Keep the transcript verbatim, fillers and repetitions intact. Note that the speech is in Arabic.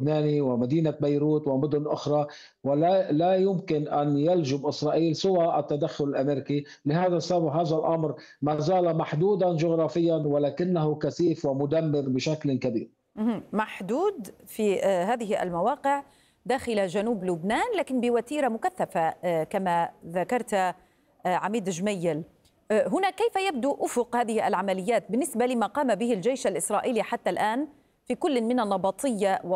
اللبناني ومدينة بيروت ومدن أخرى، ولا لا يمكن أن يلجم إسرائيل سوى التدخل الأمريكي. لهذا السبب هذا الأمر ما زال محدودا جغرافيا ولكنه كثيف ومدمر بشكل كبير. مهم. محدود في آه، هذه المواقع داخل جنوب لبنان، لكن بوتيرة مكثفة آه، كما ذكرت آه، عميد جميل. آه، هنا كيف يبدو أفق هذه العمليات بالنسبة لما قام به الجيش الإسرائيلي حتى الآن في كل من النبطية